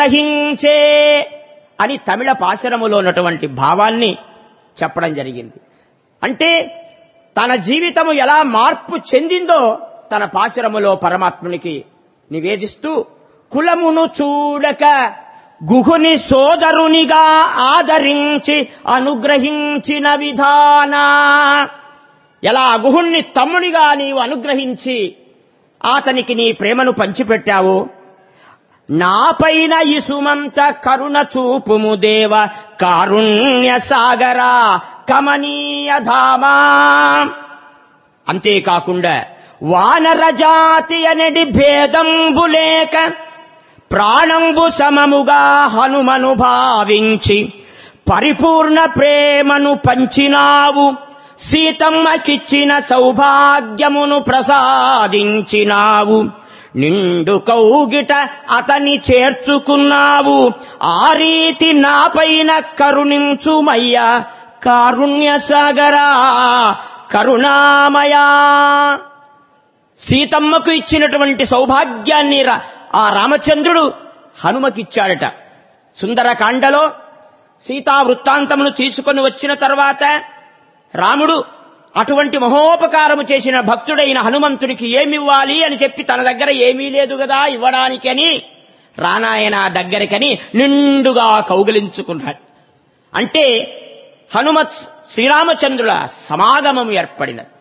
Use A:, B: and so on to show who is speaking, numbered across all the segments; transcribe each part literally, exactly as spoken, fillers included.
A: గ్రహించే అని తమిళ పాశరములో ఉన్నటువంటి భావాన్ని చెప్పడం జరిగింది. అంటే తన జీవితము ఎలా మార్పు చెందిందో తన పాశరములో పరమాత్మునికి నివేదిస్తూ కులమును చూడక గుహుని సోదరునిగా ఆదరించి అనుగ్రహించిన విధాన, ఎలా గుహుణ్ణి తమ్మునిగా నీవు అనుగ్రహించి అతనికి నీ ప్రేమను పంచిపెట్టావు, నాపైన ఇసుమంత కరుణ చూపుము దేవ కారుణ్య సాగరా కమనీయ ధామా. అంతేకాకుండా వానర జాతి అనడి భేదంబు లేక ప్రాణంబు సమముగా హనుమను భావించి పరిపూర్ణ ప్రేమను పంచినావు, సీతమ్మకిచ్చిన సౌభాగ్యమును ప్రసాదించినావు, నిండు కౌగిట అతని చేర్చుకున్నావు, ఆ రీతి నాపైన కరుణించుమయ్యా కారుణ్య సాగరా కరుణామయా. సీతమ్మకు ఇచ్చినటువంటి సౌభాగ్యాన్ని ఆ రామచంద్రుడు హనుమకిచ్చాడట. సుందరకాండలో సీతా వృత్తాంతమును తీసుకొని వచ్చిన తర్వాత రాముడు అటువంటి మహోపకారము చేసిన భక్తుడైన హనుమంతుడికి ఏమివ్వాలి అని చెప్పి తన దగ్గర ఏమీ లేదు కదా ఇవ్వడానికని రానాయన దగ్గరికని నిండుగా కౌగిలించుకున్నాడు. అంటే హనుమత్ శ్రీరామచంద్రుల సమాగమం ఏర్పడినది.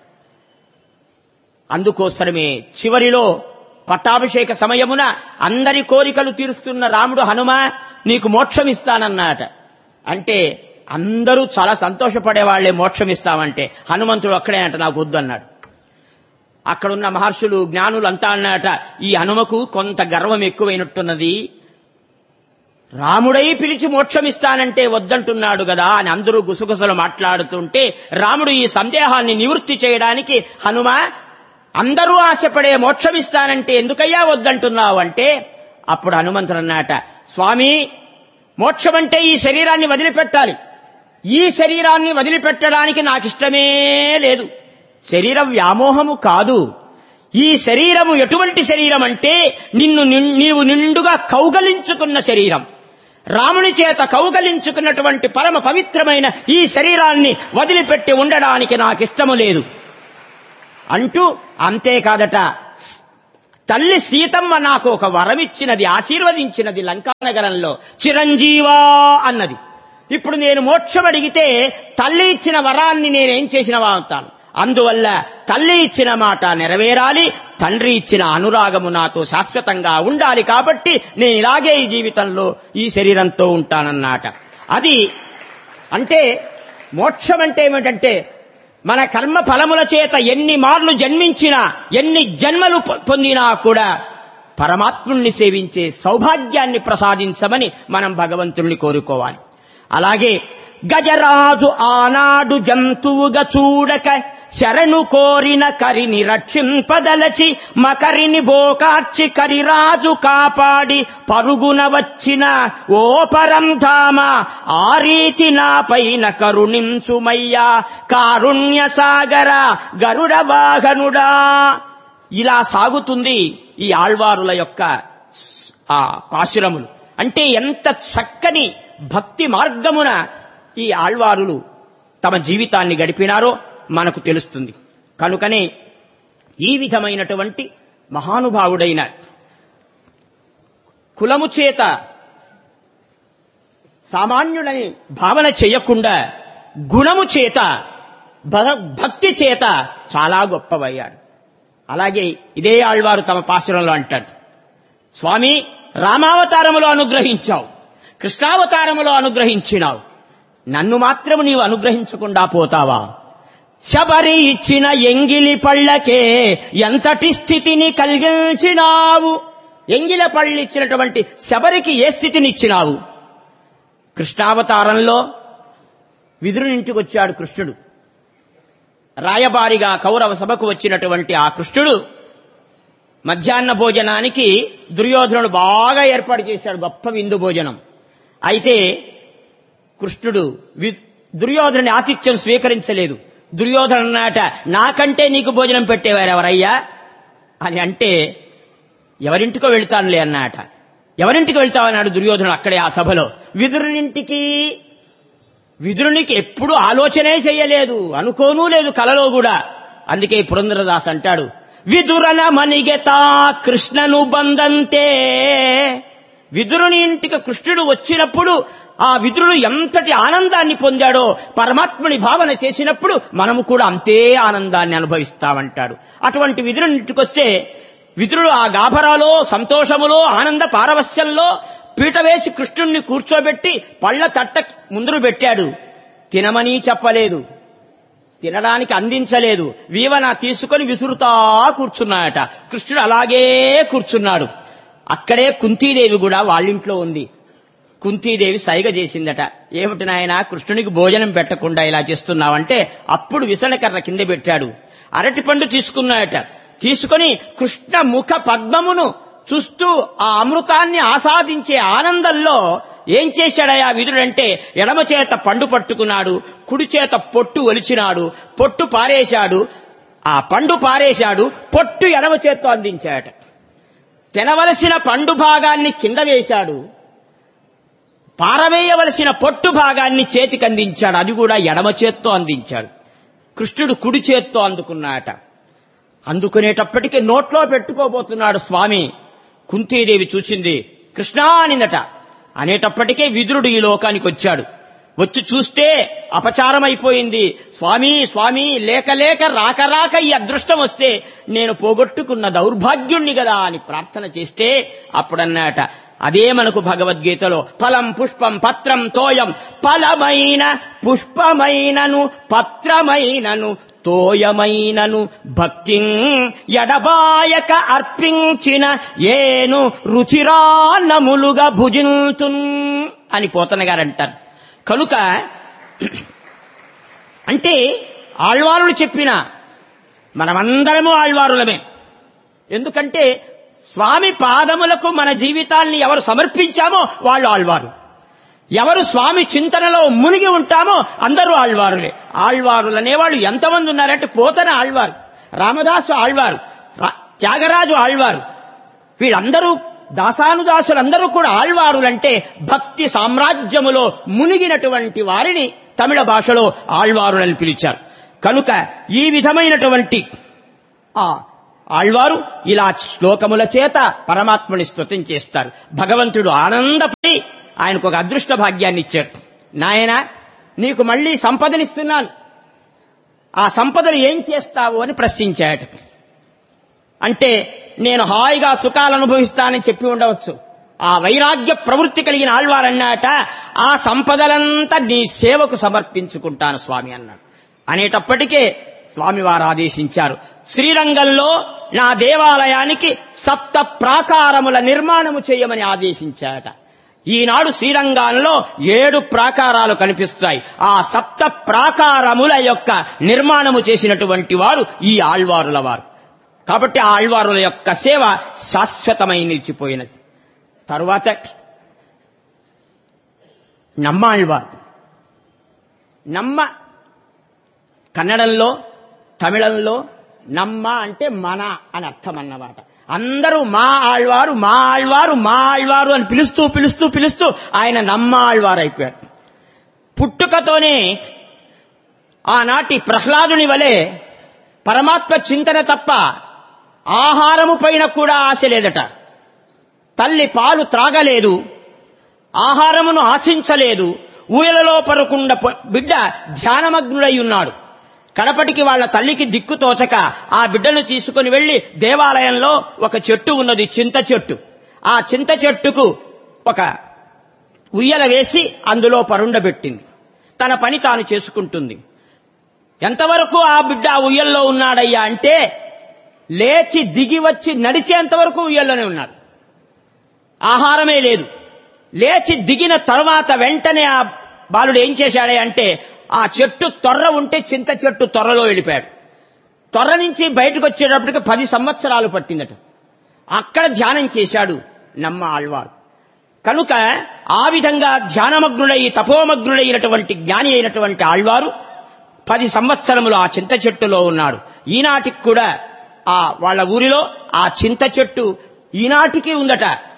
A: అందుకోసమే చివరిలో పట్టాభిషేక సమయమున అందరి కోరికలు తీరుస్తున్న రాముడు హనుమ నీకు మోక్షం ఇస్తానన్నాట. అంటే అందరూ చాలా సంతోషపడేవాళ్లే మోక్షం ఇస్తామంటే, హనుమంతుడు అక్కడే అంట నాకు వద్దు అన్నాడు. అక్కడున్న మహర్షులు జ్ఞానులు అంతా అన్నట ఈ హనుమకు కొంత గర్వం ఎక్కువైనట్టున్నది, రాముడై పిలిచి మోక్షం ఇస్తానంటే వద్దంటున్నాడు కదా అని అందరూ గుసగుసలు మాట్లాడుతుంటే రాముడు ఈ సందేహాన్ని నివృత్తి చేయడానికి హనుమ అందరూ ఆశపడే మోక్షం ఇస్తానంటే ఎందుకయ్యా వద్దంటున్నావు అంటే, అప్పుడు హనుమంతుడు అన్నట స్వామి మోక్షం అంటే ఈ శరీరాన్ని వదిలిపెట్టాలి, ఈ శరీరాన్ని వదిలిపెట్టడానికి నాకిష్టమే లేదు. శరీర వ్యామోహము కాదు, ఈ శరీరము ఎటువంటి శరీరం అంటే నిన్ను నీవు నిండుగా కౌగలించుకున్న శరీరం, రాముని చేత కౌగలించుకున్నటువంటి పరమ పవిత్రమైన ఈ శరీరాన్ని వదిలిపెట్టి ఉండడానికి నాకిష్టము లేదు అంటూ, అంతేకాదట తల్లి సీతమ్మ నాకు ఒక వరమిచ్చినది, ఆశీర్వదించినది లంకానగరంలో చిరంజీవా అన్నది. ఇప్పుడు నేను మోక్షం అడిగితే తల్లి ఇచ్చిన వరాన్ని నేనేం చేసిన వాగుతాను, అందువల్ల తల్లి ఇచ్చిన మాట నెరవేరాలి, తండ్రి ఇచ్చిన అనురాగము నాతో శాశ్వతంగా ఉండాలి, కాబట్టి నేను ఇలాగే ఈ జీవితంలో ఈ శరీరంతో ఉంటానన్నమాట. అది అంటే మోక్షం అంటే ఏమిటంటే మన కర్మ ఫలముల చేత ఎన్ని మార్లు జన్మించినా ఎన్ని జన్మలు పొందినా కూడా పరమాత్ముణ్ణి సేవించే సౌభాగ్యాన్ని ప్రసాదించమని మనం భగవంతుణ్ణి కోరుకోవాలి. అలాగే గజరాజు ఆనాడు జంతువుగా చూడక శరణు కోరిన కరిని రక్షింపదలచి మకరిని బోకార్చి కరిరాజు కాపాడి పరుగున వచ్చిన ఓ పరంధామ ఆ రీతి నా పైన కరుణించుమయ్యా కారుణ్య సాగర గరుడ వాహనుడా. ఇలా సాగుతుంది ఈ ఆళ్వారుల యొక్క ఆ పాశురములు. అంటే ఎంత చక్కని భక్తి మార్గమున ఈ ఆళ్వారులు తమ జీవితాన్ని గడిపినారో మనకు తెలుస్తుంది. కనుకనే ఈ విధమైనటువంటి మహానుభావుడైన కులము చేత సామాన్యులని భావన చేయకుండా గుణము చేత భక్తి చేత చాలా గొప్పవయ్యాడు. అలాగే ఇదే ఆళ్వారు తమ పాశురంలో అంటాడు, స్వామి రామావతారములో అనుగ్రహించావు, కృష్ణావతారములో అనుగ్రహించినావు, నన్ను మాత్రము నీవు అనుగ్రహించకుండా పోతావా? శబరి ఇచ్చిన ఎంగిలి పళ్ళకే ఎంతటి స్థితిని కలిగించినావు. ఎంగిల పళ్ళు ఇచ్చినటువంటి శబరికి ఏ స్థితిని ఇచ్చినావు? కృష్ణావతారంలో విదురునింటికి వచ్చాడు కృష్ణుడు. రాయబారిగా కౌరవ సభకు వచ్చినటువంటి ఆ కృష్ణుడు మధ్యాహ్న భోజనానికి దుర్యోధనుడు బాగా ఏర్పాటు చేశాడు, గొప్ప విందు భోజనం. అయితే కృష్ణుడు దుర్యోధనుని ఆతిథ్యం స్వీకరించలేదు. దుర్యోధను అన్నట నాకంటే నీకు భోజనం పెట్టేవారు ఎవరయ్యా అని అంటే, ఎవరింటికో వెళ్తానులే అన్నట. ఎవరింటికి వెళ్తావన్నాడు దుర్యోధనుడు అక్కడే ఆ సభలో. విదురునింటికి. విదురునికి ఎప్పుడు ఆలోచనే చేయలేదు, అనుకోనూ లేదు కలలో కూడా. అందుకే పురంధరదాస్ అంటాడు, విదురన మణిగెతా కృష్ణను బందంతే. విదురుని ఇంటికి కృష్ణుడు వచ్చినప్పుడు ఆ విదురుడు ఎంతటి ఆనందాన్ని పొందాడో పరమాత్ముని భావన చేసినప్పుడు మనము కూడా అంతే ఆనందాన్ని అనుభవిస్తామంటాడు. అటువంటి విదురుని ఇంటికొస్తే విదురుడు ఆ గాభరాలో, సంతోషములో, ఆనంద పారవస్యంలో పీట వేసి కృష్ణుణ్ణి కూర్చోబెట్టి పళ్ల తట్ట ముందురు పెట్టాడు. తినమని చెప్పలేదు, తినడానికి అందించలేదు. వీవన తీసుకొని విసురుతా కూర్చున్నాడట. కృష్ణుడు అలాగే కూర్చున్నాడు. అక్కడే కుంతీదేవి కూడా వాళ్ళింట్లో ఉంది. కుంతీదేవి సైగ చేసిందట, ఏమిటి నాయనా కృష్ణునికి భోజనం పెట్టకుండా ఇలా చేస్తున్నావంటే అప్పుడు విసనకర్ర కింద పెట్టాడు. అరటిపండు తీసుకున్నాడట. తీసుకొని కృష్ణ ముఖ పద్మమును చూస్తూ ఆ అమృతాన్ని ఆస్వాదించే ఆనందంలో ఏం చేశాడయా విదురుడంటే, ఎడమ చేత పండు పట్టుకున్నాడు, కుడి చేత పొట్టు ఒలిచినాడు, పొట్టు పారేశాడు, ఆ పండు పారేశాడు, పొట్టు ఎడమ చేత్తో అందించాడట. తినవలసిన పండు భాగాన్ని కింద వేశాడు, పారవేయవలసిన పొట్టు భాగాన్ని చేతికి అందించాడు, అది కూడా ఎడమ చేత్తో అందించాడు. కృష్ణుడు కుడి చేత్తో అందుకున్నాడట. అందుకునేటప్పటికీ నోట్లో పెట్టుకోబోతున్నాడు స్వామి. కుంతీదేవి చూసింది, కృష్ణా అనిందట. అనేటప్పటికే విదురుడు ఈ లోకానికి వచ్చాడు. వచ్చి చూస్తే అపచారం అయిపోయింది. స్వామి స్వామి లేక లేక రాక రాక ఈ అదృష్టం వస్తే నేను పోగొట్టుకున్న దౌర్భాగ్యుణ్ణి కదా అని ప్రార్థన చేస్తే అప్పుడన్నట, అదే మనకు భగవద్గీతలో ఫలం పుష్పం పత్రం తోయం, ఫలమైన పుష్పమైనను పత్రమైనను తోయమైనను భక్తిం ఎడబాయక అర్పించిన ఏను రుచిరాన్నములుగా భుజింతున్ అని పోతన గారు అంటారు. కనుక అంటే ఆళ్వారులు చెప్పిన మనమందరము ఆళ్వారులమే. ఎందుకంటే స్వామి పాదములకు మన జీవితాల్ని ఎవరు సమర్పించామో వాళ్ళు ఆళ్వారు. ఎవరు స్వామి చింతనలో మునిగి ఉంటామో అందరూ ఆళ్వారులే. ఆళ్వారులు అనేవాళ్ళు ఎంతమంది ఉన్నారంటే పోతన ఆళ్వారు, రామదాసు ఆళ్వారు, త్యాగరాజు ఆళ్వారు, వీళ్ళందరూ దాసానుదాసులందరూ కూడా ఆళ్వారులంటే భక్తి సామ్రాజ్యములో మునిగినటువంటి వారిని తమిళ భాషలో ఆళ్వారులని పిలిచారు. కనుక ఈ విధమైనటువంటి ఆ ఆళ్వారు ఇలా శ్లోకముల చేత పరమాత్మని స్తుతం చేస్తారు. భగవంతుడు ఆనందపడి ఆయనకు ఒక అదృష్ట భాగ్యాన్ని ఇచ్చాడు. నాయన నీకు మళ్లీ సంపదనిస్తున్నాను, ఆ సంపదను ఏం చేస్తావు అని ప్రశ్నించాడు. అంటే నేను హాయిగా సుఖాలు అనుభవిస్తానని చెప్పి ఉండవచ్చు. ఆ వైరాగ్య ప్రవృత్తి కలిగిన ఆళ్వారన్నాట, ఆ సంపదలంతా నీ సేవకు సమర్పించుకుంటాను స్వామి అన్నాడు. అనేటప్పటికే స్వామివారు ఆదేశించారు, శ్రీరంగంలో నా దేవాలయానికి సప్త ప్రాకారముల నిర్మాణము చేయమని ఆదేశించారట. ఈనాడు శ్రీరంగంలో ఏడు ప్రాకారాలు కనిపిస్తాయి. ఆ సప్త ప్రాకారముల యొక్క నిర్మాణము చేసినటువంటి వారు ఈ ఆళ్వారుల వారు. కాబట్టి ఆ ఆళ్వారుల యొక్క సేవ శాశ్వతమై నిలిచిపోయినది. తరువాత నమ్మాళ్వారు. నమ్మ కన్నడంలో, తమిళంలో నమ్మ అంటే మన అని అర్థం అన్నమాట. అందరూ మా ఆళ్వారు మా ఆళ్వారు మా ఆళ్వారు అని పిలుస్తూ పిలుస్తూ పిలుస్తూ ఆయన నమ్మ ఆళ్వారు అయిపోయాడు. పుట్టుకతోనే ఆనాటి ప్రహ్లాదుని వలె పరమాత్మ చింతన తప్ప ఆహారము పైన కూడా ఆశ లేదట. తల్లి పాలు త్రాగలేదు, ఆహారమును ఆశించలేదు, ఊయలలో పరుకుండ బిడ్డ ధ్యానమగ్నుడై ఉన్నాడు. కడపటికి వాళ్ల తల్లికి దిక్కు తోచక ఆ బిడ్డను తీసుకుని వెళ్లి దేవాలయంలో ఒక చెట్టు ఉన్నది, చింత చెట్టు. ఆ చింత చెట్టుకు ఒక ఉయ్యల వేసి అందులో పరుండబెట్టింది. తన పని తాను చేసుకుంటుంది. ఎంతవరకు ఆ బిడ్డ ఆ ఉయ్యల్లో ఉన్నాడయ్యా అంటే లేచి దిగి వచ్చి నడిచేంతవరకు ఉయ్యల్లోనే ఉన్నాడు. ఆహారమే లేదు. లేచి దిగిన తరువాత వెంటనే ఆ బాలుడు ఏం చేశాడే అంటే ఆ చెట్టు తొర్ర ఉంటే చింత చెట్టు తొర్రలో వెళ్ళిపోయాడు. తొర్ర నుంచి బయటకు వచ్చేటప్పటికి పది సంవత్సరాలు పట్టిందట. అక్కడ ధ్యానం చేశాడు నమ్మ ఆళ్వారు. కనుక ఆ విధంగా ధ్యానమగ్నుడై తపోమగ్నుడైనటువంటి జ్ఞాని అయినటువంటి ఆళ్వారు పది సంవత్సరములు ఆ చింత చెట్టులో ఉన్నాడు. ఈనాటికి కూడా ఆ వాళ్ళ ఊరిలో ఆ చింత చెట్టు ఈనాటికి ఉందట.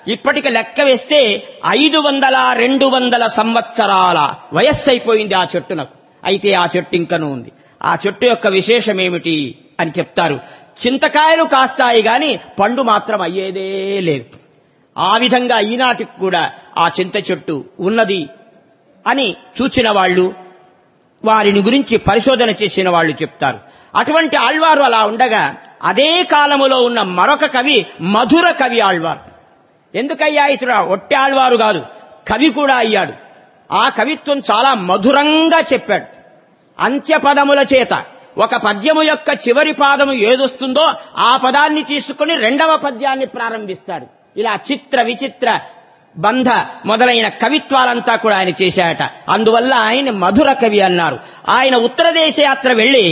A: ఇప్పటికి లెక్క వేస్తే ఐదు వందల రెండు వందల సంవత్సరాల వయస్సు అయిపోయింది ఆ చెట్టునకు. అయితే ఆ చెట్టు ఇంకనూ ఉంది. ఆ చెట్టు యొక్క విశేషం ఏమిటి అని చెప్తారు. చింతకాయలు కాస్తాయి గాని పండు మాత్రం అయ్యేదే లేదు. ఆ విధంగా ఈనాటికి కూడా ఆ చింత చెట్టు ఉన్నది అని చూచిన వాళ్ళు, వారిని గురించి పరిశోధన చేసిన వాళ్ళు చెప్తారు. అటువంటి ఆళ్వారు అలా ఉండగా అదే కాలములో ఉన్న మరొక కవి మధుర కవి ఆళ్వారు. ఎందుకయ్యా ఇతడు ఒట్టి ఆళ్వారు కాదు, కవి కూడా అయ్యాడు. ఆ కవిత్వం చాలా మధురంగా చెప్పాడు. అంత్యపదముల చేత ఒక పద్యము యొక్క చివరి పాదము ఏదొస్తుందో ఆ పదాన్ని తీసుకుని రెండవ పద్యాన్ని ప్రారంభిస్తాడు. ఇలా చిత్ర విచిత్ర బంధ మొదలైన కవిత్వాలంతా కూడా ఆయన చేశాయట. అందువల్ల ఆయన మధుర కవి అన్నారు. ఆయన ఉత్తర దేశ యాత్ర వెళ్లి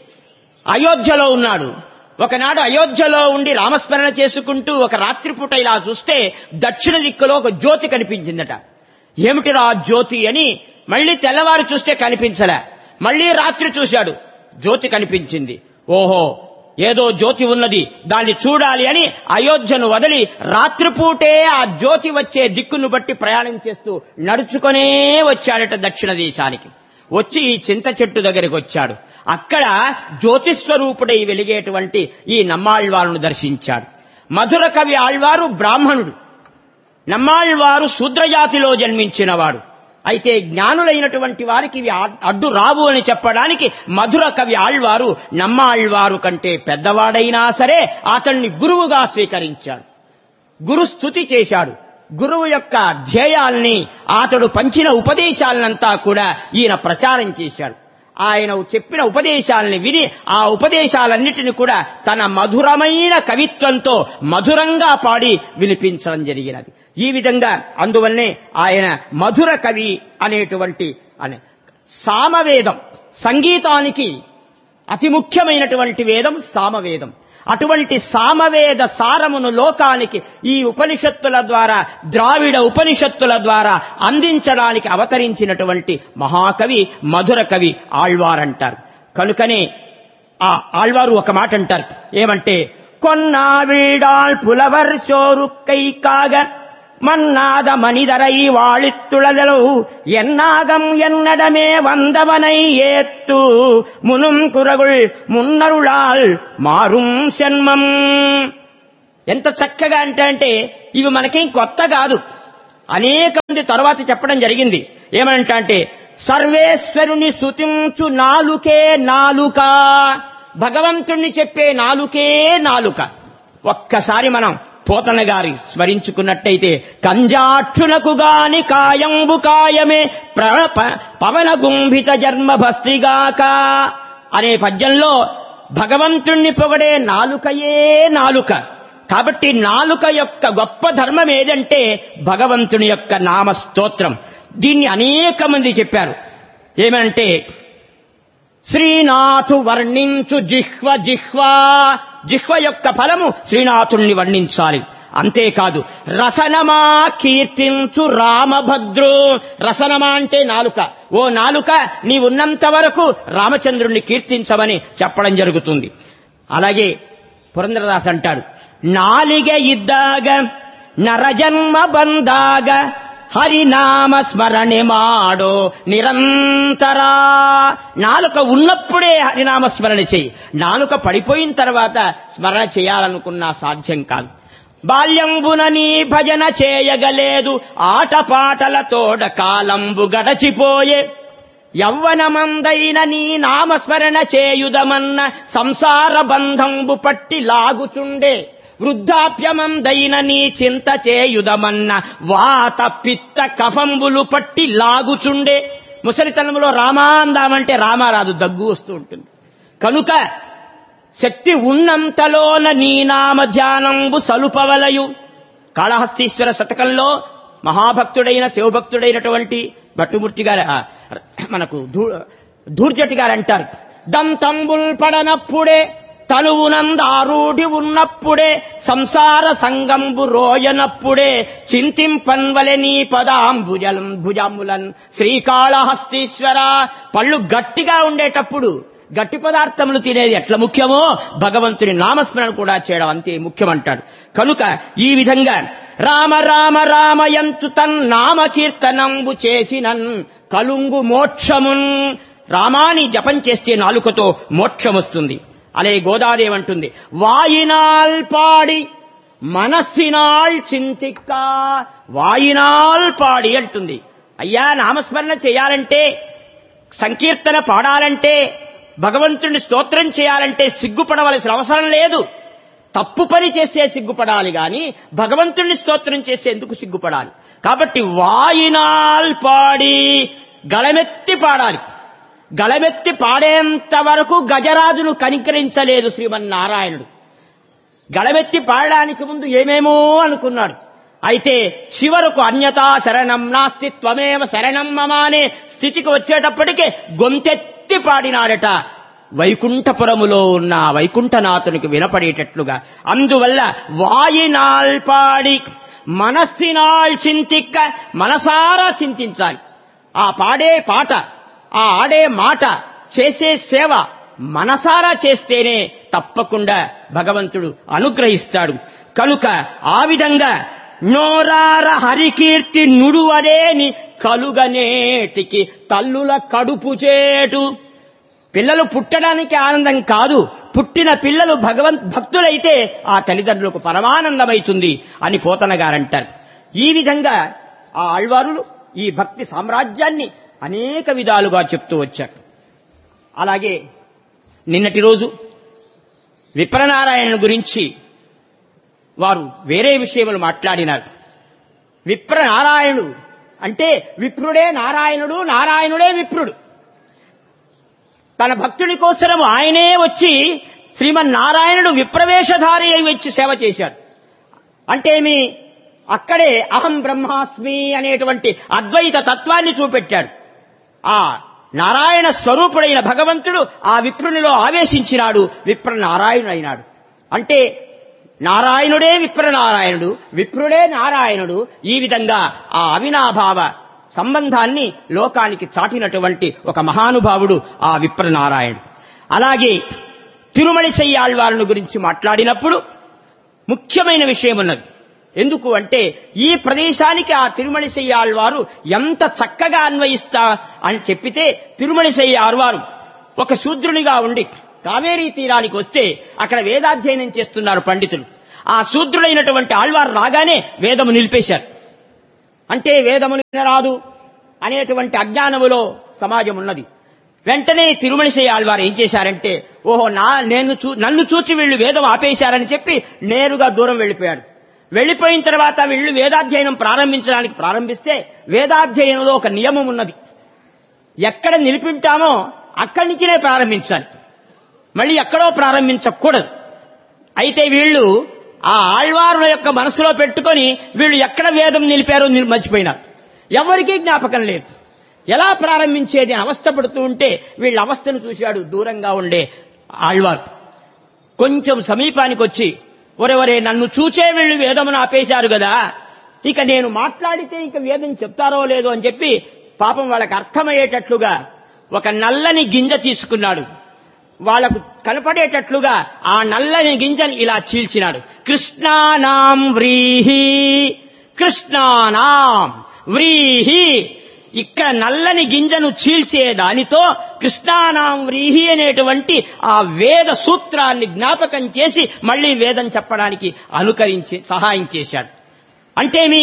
A: అయోధ్యలో ఉన్నాడు. ఒకనాడు అయోధ్యలో ఉండి రామస్మరణ చేసుకుంటూ ఒక రాత్రిపూట ఇలా చూస్తే దక్షిణ దిక్కులో ఒక జ్యోతి కనిపించిందట. ఏమిటిరా జ్యోతి అని మళ్లీ తెల్లవారు చూస్తే కనిపించలే. మళ్లీ రాత్రి చూశాడు, జ్యోతి కనిపించింది. ఓహో, ఏదో జ్యోతి ఉన్నది, దాన్ని చూడాలి అని అయోధ్యను వదిలి రాత్రిపూటే ఆ జ్యోతి వచ్చే దిక్కును బట్టి ప్రయాణం చేస్తూ నడుచుకునే వచ్చాడట దక్షిణ దేశానికి. వచ్చి ఈ చింత చెట్టు దగ్గరికి వచ్చాడు. అక్కడ జ్యోతిస్వరూపుడై వెలిగేటువంటి ఈ నమ్మాళ్వారును దర్శించాడు. మధుర కవి ఆళ్వారు బ్రాహ్మణుడు, నమ్మాళ్వారు శూద్రజాతిలో జన్మించినవాడు. అయితే జ్ఞానులైనటువంటి వారికి ఇవి అడ్డు రావు అని చెప్పడానికి మధుర కవి ఆళ్వారు నమ్మాళ్వారు కంటే పెద్దవాడైనా సరే అతన్ని గురువుగా స్వీకరించాడు. గురు స్తుతి చేశాడు. గురువు యొక్క ధ్యేయాల్ని, అతడు పంచిన ఉపదేశాలనంతా కూడా ఈయన ప్రచారం చేశాడు. ఆయన చెప్పిన ఉపదేశాలని విని ఆ ఉపదేశాలన్నిటిని కూడా తన మధురమైన కవిత్వంతో మధురంగా పాడి వినిపించడం జరిగినది. ఈ విధంగా అందువల్లనే ఆయన మధుర కవి అనేటువంటి అనే సామవేదం, సంగీతానికి అతి ముఖ్యమైనటువంటి వేదం సామవేదం. అటువంటి సామవేద సారమును లోకానికి ఈ ఉపనిషత్తుల ద్వారా, ద్రావిడ ఉపనిషత్తుల ద్వారా అందించడానికి అవతరించినటువంటి మహాకవి మధుర కవి ఆళ్వారంటారు. కనుకనే ఆ ఆళ్వారు ఒక మాట అంటారు. ఏమంటే, కొన్నా వీడాల్ పులవర్ షోరుక్కై కాగ மன்னாத மனிதரை வாழித்துளதலோ என்னாகம் என்னடமே வந்தவனை ஏத்து முனும் குரகுள் మున్నరుళాల్ మారుం జన్మం. ఎంత చక్కగా అంటే అంటే ఇవి మనకేం కొత్త కాదు. అనేక మంది తర్వాత చెప్పడం జరిగింది. ఏమంట అంటే, సర్వేశ్వరుని స్తుతించు నాలుకే నాలుక, భగవంతుణ్ణి చెప్పే నాలుకే నాలుక. ఒక్కసారి మనం పోతన గారి స్మరించుకున్నట్టయితే, కంజాక్షునకు గాని కాయంబు కాయమే పవన గుంభిత జన్మ భస్త్రిగాక అనే పద్యంలో భగవంతుణ్ణి పొగడే నాలుకయే నాలుక. కాబట్టి నాలుక యొక్క గొప్ప ధర్మం ఏదంటే భగవంతుని యొక్క నామ స్తోత్రం. దీన్ని అనేక మంది చెప్పారు. ఏమంటే, శ్రీనాథు వర్ణించు జిహ్వ జిహ్వా, జిహ్వ యొక్క ఫలము శ్రీనాథుణ్ణి వర్ణించాలి. అంతేకాదు, రసనమా కీర్తించు రామభద్రు. రసనమా అంటే నాలుక. ఓ నాలుక, నీవున్నంత వరకు రామచంద్రుణ్ణి కీర్తించమని చెప్పడం జరుగుతుంది. అలాగే పురంధరదాస్ అంటాడు, నాలిగ ఇద్దాగ నరజన్మ బందాగ హరినామ స్మరణೆ ಮಾಡೋ నిరంతరా. నాలుక ఉన్నప్పుడే హరినామ స్మరణ చేయి. నాలుక పడిపోయిన తర్వాత స్మరణ చేయాలనుకున్నా సాధ్యం కాదు. బాల్యంబున నీ భజన చేయగలేదు, ఆటపాటలతోడ కాలంబు గడచిపోయే. యవ్వనమందైన నీ నామస్మరణ చేయుదమన్న సంసార బంధంబు పట్టి లాగుచుండే. వృద్ధాప్యమందైన నీ చింత చేయుదమన్న వాత పిత్త కఫంబులు పట్టి లాగుచుండే. ముసలితనంలో రామా అందామంటే రామా రాదు, దగ్గు వస్తూ ఉంటుంది. కనుక శక్తి ఉన్నంతలోన నీ నామ ధ్యానంబు సలుపవలయు. కాళహస్తీశ్వర శతకంలో మహాభక్తుడైన శివభక్తుడైనటువంటి భట్టుమూర్తి గారు, మనకు ధూర్జటి గారు అంటారు, దంతంబుల్ పడనప్పుడే తనువునందారూఢి ఉన్నప్పుడే సంసార సంగంబు రోయనప్పుడే చింతింపన్వలె నీ పదాంబుజలం భుజములన్ శ్రీకాళహస్తీశ్వర. పళ్ళు గట్టిగా ఉండేటప్పుడు గట్టి పదార్థములు తినేది ఎట్లా ముఖ్యమో భగవంతుని నామస్మరణ కూడా చేయడం అంతే ముఖ్యమంటాడు. కనుక ఈ విధంగా రామ రామ రామయంతు తన్నామ కీర్తనంబు చేసినన్ కలుంగు మోక్షమున్. రామాని జపం చేస్తే నాలుకతో మోక్షం వస్తుంది. అలాగే గోదాదేవి అంటుంది, వాయినాల్ పాడి మనస్సినాల్ చింతిక్క. వాయినాల్ పాడి అంటుంది. అయ్యా, నామస్మరణ చేయాలంటే, సంకీర్తన పాడాలంటే, భగవంతుడిని స్తోత్రం చేయాలంటే సిగ్గుపడవలసిన అవసరం లేదు. తప్పు పని చేస్తే సిగ్గుపడాలి గాని భగవంతుడిని స్తోత్రం చేస్తే ఎందుకు సిగ్గుపడాలి? కాబట్టి వాయినాల్ పాడి, గళమెత్తి పాడాలి. గళమెత్తి పాడేంత వరకు గజరాజును కనికరించలేదు శ్రీమన్నారాయణుడు. గళమెత్తి పాడడానికి ముందు ఏమేమో అనుకున్నాడు. అయితే చివరకు అన్యతా శరణం నాస్తి త్వమేవ శరణం మమ అనే స్థితికి వచ్చేటప్పటికే గొంతెత్తి పాడినాడట, వైకుంఠపురములో ఉన్న వైకుంఠనాథునికి వినపడేటట్లుగా. అందువల్ల వాయినాల్ పాడి మనస్సినాల్ చింతిక్క, మనసారా చింతించాలి. ఆ పాడే పాట, ఆ ఆడే మాట, చేసే సేవ మనసారా చేస్తేనే తప్పకుండా భగవంతుడు అనుగ్రహిస్తాడు. కనుక ఆ విధంగా నోరార హరికీర్తి నుడువరేని కలుగనేటికి తల్లుల కడుపు చేటు. పిల్లలు పుట్టడానికి ఆనందం కాదు, పుట్టిన పిల్లలు భగవంత్ భక్తులైతే ఆ తల్లిదండ్రులకు పరమానందమైతుంది అని పోతన గారంటారు. ఈ విధంగా ఆ ఆళ్వారులు ఈ భక్తి సామ్రాజ్యాన్ని అనేక విధాలుగా చెప్తూ వచ్చారు. అలాగే నిన్నటి రోజు విప్రనారాయణ గురించి వారు వేరే విషయములు మాట్లాడినారు. విప్రనారాయణుడు అంటే విప్రుడే నారాయణుడు, నారాయణుడే విప్రుడు. తన భక్తుడి కోసరం ఆయనే వచ్చి శ్రీమన్నారాయణుడు విప్రవేశధారి అయి వచ్చి సేవ చేశాడు. అంటే మీ అక్కడే అహం బ్రహ్మాస్మి అనేటువంటి అద్వైత తత్వాన్ని చూపెట్టాడు. ఆ నారాయణ స్వరూపుడైన భగవంతుడు ఆ విప్రునిలో ఆవేశించినాడు, విప్రనారాయణుడు అయినాడు. అంటే నారాయణుడే విప్రనారాయణుడు, విప్రుడే నారాయణుడు. ఈ విధంగా ఆ అవినాభావ సంబంధాన్ని లోకానికి చాటినటువంటి ఒక మహానుభావుడు ఆ విప్రనారాయణుడు. అలాగే తిరుమలిశై ఆళ్వారుని గురించి మాట్లాడినప్పుడు ముఖ్యమైన విషయం ఉన్నది. ఎందుకు అంటే ఈ ప్రదేశానికి ఆ తిరుమలిశై ఆళ్వారు ఎంత చక్కగా అన్వయిస్తా అని చెప్పితే, తిరుమలిశై ఆళ్వారు ఒక శూద్రునిగా ఉండి కావేరీ తీరానికి వస్తే అక్కడ వేదాధ్యయనం చేస్తున్నారు పండితులు. ఆ శూద్రుడైనటువంటి ఆళ్వారు రాగానే వేదము నిలిపేశారు. అంటే వేదములు వినరాదు అనేటువంటి అజ్ఞానములో సమాజం ఉన్నది. వెంటనే తిరుమలిశై ఆళ్వారు ఏం చేశారంటే, ఓహో నా నేను నన్ను చూచి వీళ్ళు వేదం ఆపేశారని చెప్పి నేరుగా దూరం వెళ్లిపోయాడు. వెళ్లిపోయిన తర్వాత వీళ్ళు వేదాధ్యయనం ప్రారంభించడానికి ప్రారంభిస్తే వేదాధ్యయనంలో ఒక నియమం ఉన్నది. ఎక్కడ నిలిపింటామో అక్కడి నుంచినే ప్రారంభించాలి, మళ్ళీ ఎక్కడో ప్రారంభించకూడదు. అయితే వీళ్ళు ఆ ఆళ్వారుల యొక్క మనసులో పెట్టుకొని వీళ్ళు ఎక్కడ వేదం నిలిపారో మర్చిపోయినారు. ఎవరికీ జ్ఞాపకం లేదు. ఎలా ప్రారంభించేది అని అవస్థపడుతూ ఉంటే వీళ్ళ అవస్థను చూశాడు దూరంగా ఉండే ఆళ్వారు. కొంచెం సమీపానికి వచ్చి, ఒరెవరే నన్ను చూచే వీళ్ళు వేదమును ఆపేశారు కదా, ఇక నేను మాట్లాడితే ఇక వేదం చెప్తారో లేదో అని చెప్పి పాపం వాళ్ళకి అర్థమయ్యేటట్లుగా ఒక నల్లని గింజ తీసుకున్నాడు. వాళ్లకు కనపడేటట్లుగా ఆ నల్లని గింజని ఇలా చీల్చినాడు. కృష్ణానాం వ్రీహి, కృష్ణానాం వ్రీహి. ఇక్కడ నల్లని గింజను చీల్చే దానితో కృష్ణానాం వ్రీహి అనేటువంటి ఆ వేద సూత్రాన్ని జ్ఞాపకం చేసి మళ్లీ వేదం చెప్పడానికి అనుకరించి సహాయం చేశాడు. అంటేమి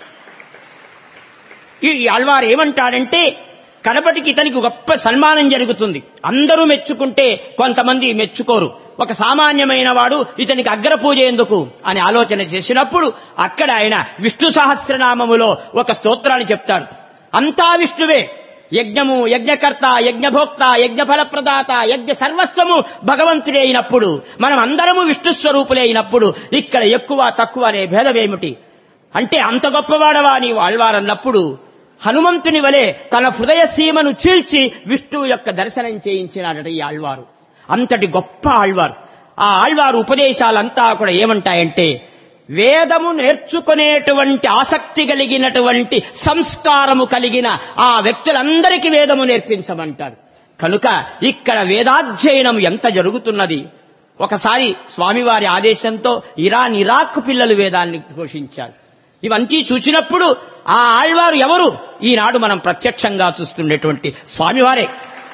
A: ఈ ఆళ్వారు ఏమంటాడంటే, కడపటికి ఇతనికి గొప్ప సన్మానం జరుగుతుంది. అందరూ మెచ్చుకుంటే కొంతమంది మెచ్చుకోరు. ఒక సామాన్యమైన వాడు ఇతనికి అగ్రపూజ ఎందుకు అని ఆలోచన చేసినప్పుడు అక్కడ ఆయన విష్ణు సహస్రనామములో ఒక స్తోత్రాన్ని చెప్తాడు. అంతా విష్ణువే. యజ్ఞము, యజ్ఞకర్త, యజ్ఞభోక్త, యజ్ఞఫలప్రదాత, యజ్ఞ సర్వస్వము భగవంతుడే అయినప్పుడు, మనం అందరము విష్ణు స్వరూపులే అయినప్పుడు ఇక్కడ ఎక్కువ తక్కువ అనే భేదమేమిటి? అంటే అంత గొప్పవాడవా నీవు ఆళ్వారన్నప్పుడు హనుమంతుని వలె తన హృదయ సీమను చీల్చి విష్ణువు యొక్క దర్శనం చేయించినాడట ఈ ఆళ్వారు. అంతటి గొప్ప ఆళ్వారు. ఆ ఆళ్వారు ఉపదేశాలంతా కూడా ఏమంటాయంటే, వేదము నేర్చుకునేటువంటి ఆసక్తి కలిగినటువంటి సంస్కారము కలిగిన ఆ వ్యక్తులందరికీ వేదము నేర్పించమంటారు. కనుక ఇక్కడ వేదాధ్యయనం ఎంత జరుగుతున్నది. ఒకసారి స్వామివారి ఆదేశంతో ఇరాన్ ఇరాక్ పిల్లలు వేదాన్ని ఘోషించారు. ఇవంతా చూసినప్పుడు ఆ ఆళ్వారు ఎవరు? ఈనాడు మనం ప్రత్యక్షంగా చూస్తుండేటువంటి స్వామివారే.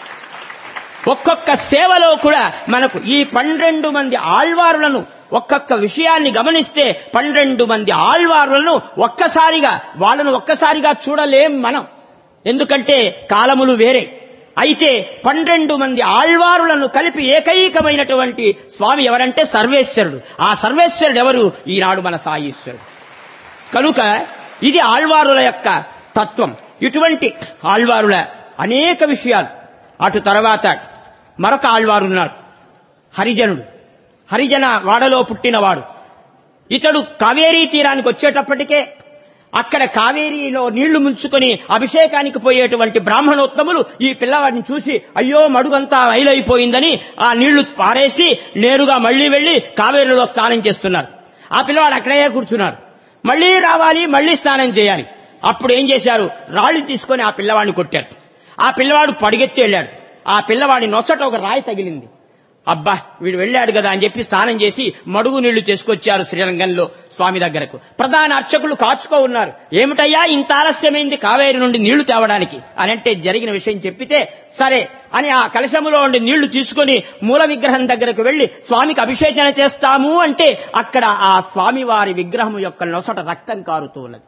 A: ఒక్కొక్క సేవలో కూడా మనకు ఈ పన్నెండు మంది ఆళ్వారులను ఒక్కొక్క విషయాన్ని గమనిస్తే పన్నెండు మంది ఆళ్వారులను ఒక్కసారిగా వాళ్ళను ఒక్కసారిగా చూడలేం మనం, ఎందుకంటే కాలములు వేరే. అయితే పన్నెండు మంది ఆళ్వారులను కలిపి ఏకైకమైనటువంటి స్వామి ఎవరంటే సర్వేశ్వరుడు. ఆ సర్వేశ్వరుడు ఎవరు? ఈనాడు మన సాయీశ్వరుడు. కనుక ఇది ఆళ్వారుల యొక్క తత్వం. ఇటువంటి ఆళ్వారుల అనేక విషయాలు. అటు తర్వాత మరొక ఆళ్వారు ఉన్నాడు, హరిజనుడు. హరిజన వాడలో పుట్టినవాడు. ఇతడు కావేరీ తీరానికి వచ్చేటప్పటికే అక్కడ కావేరీలో నీళ్లు ముంచుకొని అభిషేకానికి పోయేటువంటి బ్రాహ్మణోత్తములు ఈ పిల్లవాడిని చూసి అయ్యో మడుగంతా మైలైపోయిందని ఆ నీళ్లు పారేసి నేరుగా మళ్లీ వెళ్లి కావేరీలో స్నానం చేస్తున్నారు. ఆ పిల్లవాడు అక్కడే కూర్చున్నారు. మళ్లీ రావాలి, మళ్లీ స్నానం చేయాలి. అప్పుడు ఏం చేశారు? రాళ్లు తీసుకొని ఆ పిల్లవాడిని కొట్టారు. ఆ పిల్లవాడు పడిగెత్తి వెళ్ళాడు. ఆ పిల్లవాడి నొసట ఒక రాయి తగిలింది. అబ్బా వీడు వెళ్ళాడు కదా అని చెప్పి స్నానం చేసి మడుగు నీళ్లు చేసుకొచ్చారు శ్రీరంగంలో స్వామి దగ్గరకు. ప్రధాన అర్చకులు కాచుకో ఉన్నారు. ఏమిటయ్యా ఇంత ఆలస్యమైంది కావేరి నుండి నీళ్లు తేవడానికి అని అంటే జరిగిన విషయం చెప్పితే సరే అని ఆ కలశములో ఉండి నీళ్లు తీసుకొని మూల విగ్రహం దగ్గరకు వెళ్లి స్వామికి అభిషేచన చేస్తాము అంటే అక్కడ ఆ స్వామివారి విగ్రహం యొక్క నొసట రక్తం కారుతూ ఉన్నది.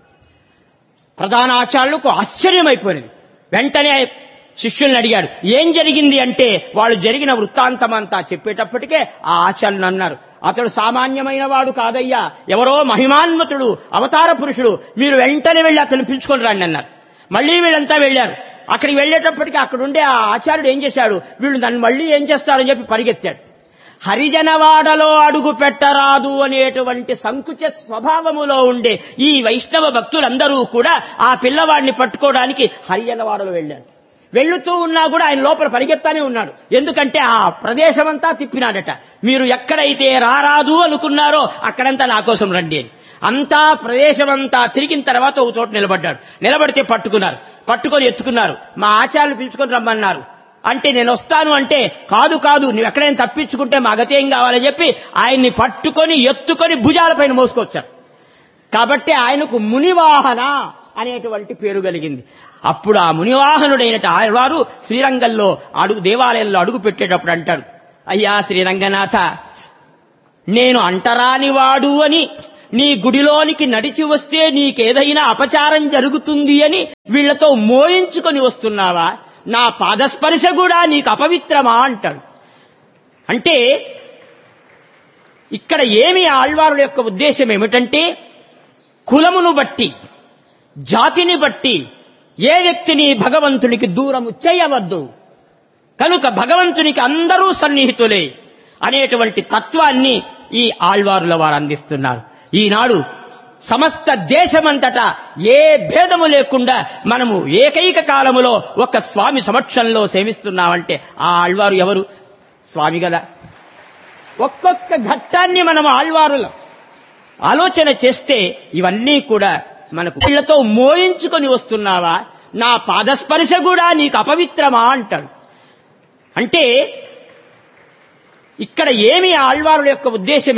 A: ప్రధాన ఆచార్యులకు ఆశ్చర్యమైపోయినది. వెంటనే శిష్యుల్ని అడిగాడు, ఏం జరిగింది అంటే వాళ్ళు జరిగిన వృత్తాంతమంతా చెప్పేటప్పటికే ఆ ఆచార్యులు అన్నారు, అతడు సామాన్యమైన వాడు కాదయ్యా, ఎవరో మహిమాన్వితుడు అవతార పురుషుడు, మీరు వెంటనే వెళ్లి అతను పిలుచుకొని రండి అన్నారు. మళ్లీ వీళ్ళంతా వెళ్లారు. అక్కడికి వెళ్లేటప్పటికీ అక్కడుండే ఆ ఆచార్యుడు ఏం చేశాడు, వీళ్ళు నన్ను మళ్లీ ఏం చేస్తారని చెప్పి పరిగెత్తాడు. హరిజనవాడలో అడుగు పెట్టరాదు అనేటువంటి సంకుచ స్వభావములో ఉండే ఈ వైష్ణవ భక్తులందరూ కూడా ఆ పిల్లవాడిని పట్టుకోవడానికి హరిజనవాడలో వెళ్లారు. వెళ్లుతూ ఉన్నా కూడా ఆయన లోపల పరిగెత్తానే ఉన్నాడు. ఎందుకంటే ఆ ప్రదేశమంతా తిప్పినాడట. మీరు ఎక్కడైతే రారాదు అనుకున్నారో అక్కడంతా నా కోసం రండి అని. అంతా ప్రదేశమంతా తిరిగిన తర్వాత ఒక చోట నిలబడ్డాడు. నిలబడితే పట్టుకున్నారు. పట్టుకొని ఎత్తుకున్నారు. మా ఆచార్యులు పిలుచుకొని రమ్మన్నారు. అంటే నేను వస్తాను అంటే కాదు కాదు నువ్వు ఎక్కడైనా తప్పించుకుంటే మా గతేం కావాలని చెప్పి ఆయన్ని పట్టుకొని ఎత్తుకొని భుజాలపైన మోసుకొచ్చారు. కాబట్టి ఆయనకు మునివాహన అనేటువంటి పేరు కలిగింది. అప్పుడు ఆ మునివాహనుడైన వారు శ్రీరంగంలో అడుగు దేవాలయంలో అడుగు పెట్టేటప్పుడు అంటాడు, అయ్యా శ్రీరంగనాథ, నేను అంటరాని వాడు అని నీ గుడిలోనికి నడిచి వస్తే నీకేదైనా అపచారం జరుగుతుంది అని వీళ్లతో మోయించుకొని వస్తున్నావా? నా పాదస్పర్శ కూడా నీకు అపవిత్రమా అంటాడు. అంటే ఇక్కడ ఏమి ఆళ్వారుల యొక్క ఉద్దేశం ఏమిటంటే, కులమును బట్టి జాతిని బట్టి ఏ వ్యక్తిని భగవంతునికి దూరము చేయవద్దు. కనుక భగవంతునికి అందరూ సన్నిహితులే అనేటువంటి తత్వాన్ని ఈ ఆళ్వారుల వారు అందిస్తున్నారు. ఈనాడు సమస్త దేశమంతటా ఏ భేదము లేకుండా మనము ఏకైక కాలములో ఒక స్వామి సమక్షంలో సేవిస్తున్నామంటే ఆ ఆళ్వారు ఎవరు? స్వామి కదా. ఒక్కొక్క ఘట్టాన్ని మనం ఆళ్వారులు ఆలోచన చేస్తే ఇవన్నీ కూడా మనకు వీళ్లతో మోయించుకొని వస్తున్నావా? నా పాదస్పర్శ కూడా నీకు అపవిత్రమా అంటాడు. అంటే ఇక్కడ ఏమి ఆళ్వారుల యొక్క ఉద్దేశం